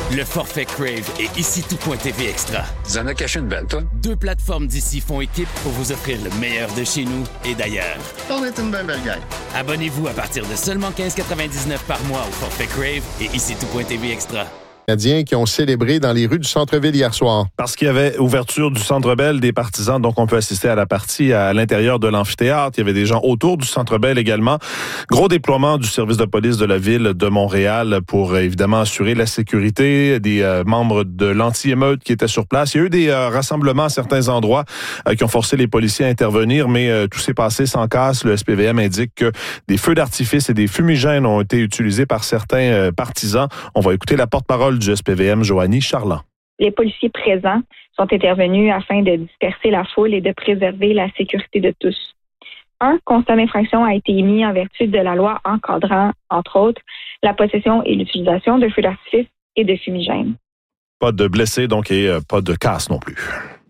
Le forfait Crave et ici tout.tv Extra. Tu en as caché une belle, toi? 2 plateformes d'ici font équipe pour vous offrir le meilleur de chez nous et d'ailleurs. On est une belle gang. Abonnez-vous à partir de seulement 15,99 par mois au forfait Crave et ici tout.tv Extra. Canadiens qui ont célébré dans les rues du centre-ville hier soir. Parce qu'il y avait ouverture du Centre Bell des partisans, donc on peut assister à la partie à l'intérieur de l'amphithéâtre. Il y avait des gens autour du Centre Bell également. Gros déploiement du service de police de la ville de Montréal pour évidemment assurer la sécurité des membres de l'anti-émeute qui étaient sur place. Il y a eu des rassemblements à certains endroits qui ont forcé les policiers à intervenir, mais tout s'est passé sans casse. Le SPVM indique que des feux d'artifice et des fumigènes ont été utilisés par certains partisans. On va écouter la porte-parole du SPVM, Joanie Charland. Les policiers présents sont intervenus afin de disperser la foule et de préserver la sécurité de tous. Un constat d'infraction a été émis en vertu de la loi encadrant, entre autres, la possession et l'utilisation de feux d'artifice et de fumigènes. Pas de blessés, donc, et pas de casse non plus.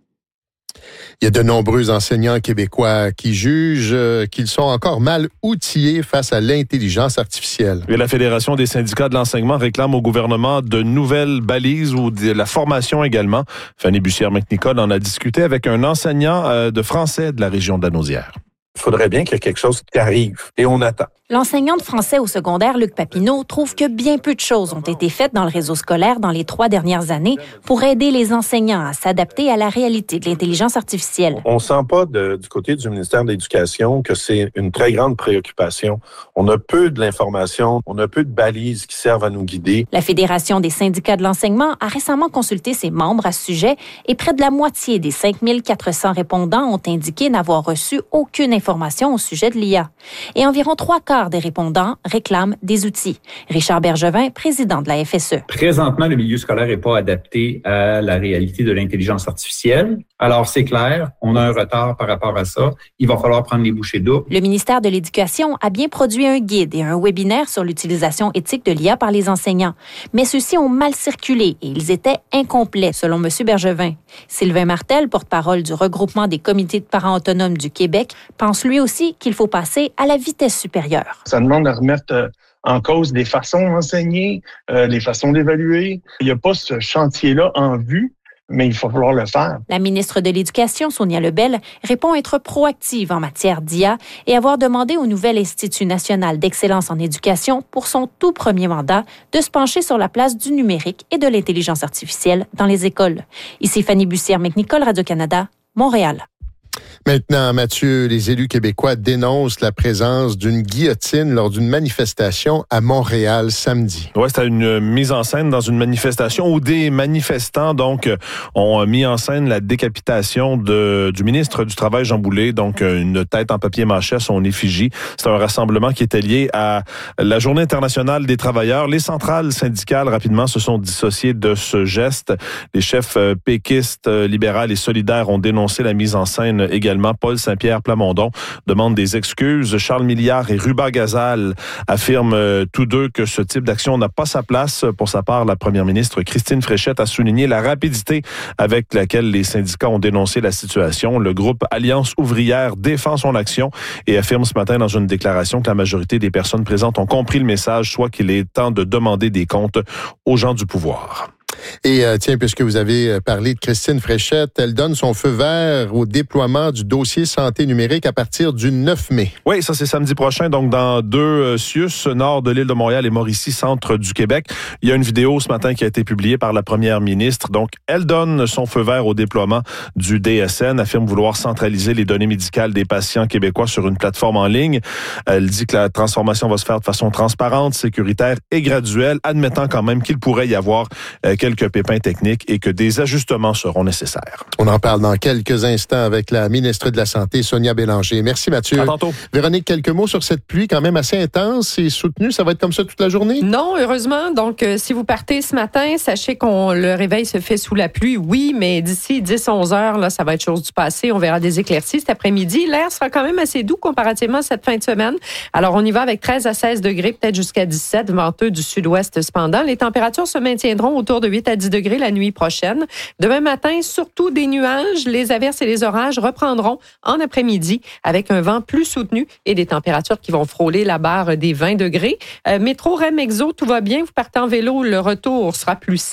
Il y a de nombreux enseignants québécois qui jugent qu'ils sont encore mal outillés face à l'intelligence artificielle. Et la Fédération des syndicats de l'enseignement réclame au gouvernement de nouvelles balises ou de la formation également. Fanny Bussière-McNicol en a discuté avec un enseignant de français de la région de la Naudière. Il faudrait bien qu'il y ait quelque chose qui arrive et on attend. L'enseignant de français au secondaire, Luc Papineau, trouve que bien peu de choses ont été faites dans le réseau scolaire dans les 3 dernières années pour aider les enseignants à s'adapter à la réalité de l'intelligence artificielle. On sent pas du côté du ministère de l'Éducation que c'est une très grande préoccupation. On a peu de l'information, on a peu de balises qui servent à nous guider. La Fédération des syndicats de l'enseignement a récemment consulté ses membres à ce sujet et près de la moitié des 5400 répondants ont indiqué n'avoir reçu aucune information au sujet de l'IA. Et environ 3/4 des répondants réclament des outils. Richard Bergevin, président de la FSE. Présentement, le milieu scolaire n'est pas adapté à la réalité de l'intelligence artificielle. Alors, c'est clair, on a un retard par rapport à ça. Il va falloir prendre les bouchées doubles. Le ministère de l'Éducation a bien produit un guide et un webinaire sur l'utilisation éthique de l'IA par les enseignants. Mais ceux-ci ont mal circulé et ils étaient incomplets, selon M. Bergevin. Sylvain Martel, porte-parole du regroupement des comités de parents autonomes du Québec, pense lui aussi qu'il faut passer à la vitesse supérieure. Ça demande à remettre en cause des façons d'enseigner, les façons d'évaluer. Il n'y a pas ce chantier-là en vue, mais il faut falloir le faire. La ministre de l'Éducation, Sonia Lebel, répond être proactive en matière d'IA et avoir demandé au nouvel Institut national d'excellence en éducation, pour son tout premier mandat, de se pencher sur la place du numérique et de l'intelligence artificielle dans les écoles. Ici Fanny Bussière-McNicol, Radio-Canada, Montréal. Maintenant, Mathieu, les élus québécois dénoncent la présence d'une guillotine lors d'une manifestation à Montréal samedi. Oui, c'était une mise en scène dans une manifestation où des manifestants donc ont mis en scène la décapitation du ministre du Travail, Jean Boulet, donc une tête en papier mâché à son effigie. C'est un rassemblement qui était lié à la Journée internationale des travailleurs. Les centrales syndicales, rapidement, se sont dissociées de ce geste. Les chefs péquistes, libérales et solidaires ont dénoncé la mise en scène également. Paul Saint-Pierre Plamondon demande des excuses. Charles Milliard et Ruba Gazal affirment tous deux que ce type d'action n'a pas sa place. Pour sa part, la première ministre Christine Fréchette a souligné la rapidité avec laquelle les syndicats ont dénoncé la situation. Le groupe Alliance ouvrière défend son action et affirme ce matin dans une déclaration que la majorité des personnes présentes ont compris le message, soit qu'il est temps de demander des comptes aux gens du pouvoir. Et tiens, puisque vous avez parlé de Christine Fréchette, elle donne son feu vert au déploiement du dossier santé numérique à partir du 9 mai. Oui, ça c'est samedi prochain, donc dans 2 CIUS, nord de l'île de Montréal et Mauricie, centre du Québec. Il y a une vidéo ce matin qui a été publiée par la première ministre. Donc, elle donne son feu vert au déploiement du DSN, affirme vouloir centraliser les données médicales des patients québécois sur une plateforme en ligne. Elle dit que la transformation va se faire de façon transparente, sécuritaire et graduelle, admettant quand même qu'il pourrait y avoir quelques pépins techniques et que des ajustements seront nécessaires. On en parle dans quelques instants avec la ministre de la Santé, Sonia Bélanger. Merci Mathieu. À tantôt. Véronique, quelques mots sur cette pluie quand même assez intense et soutenue. Ça va être comme ça toute la journée? Non, heureusement. Donc, si vous partez ce matin, sachez le réveil se fait sous la pluie, oui, mais d'ici 10-11 heures, là, ça va être chose du passé. On verra des éclaircies cet après-midi. L'air sera quand même assez doux comparativement à cette fin de semaine. Alors, on y va avec 13 à 16 degrés, peut-être jusqu'à 17, venteux du sud-ouest cependant. Les températures se maintiendront autour de 8 à 10 degrés la nuit prochaine. Demain matin, surtout des nuages. Les averses et les orages reprendront en après-midi avec un vent plus soutenu et des températures qui vont frôler la barre des 20 degrés. Métro, REM, Exo, tout va bien. Vous partez en vélo, le retour sera plus